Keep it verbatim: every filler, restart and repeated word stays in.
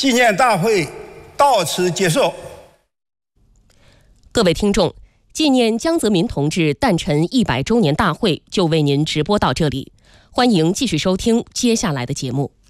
纪念大会到此结束。 各位听众，纪念江泽民同志诞辰一百周年大会就为您直播到这里，欢迎继续收听接下来的节目。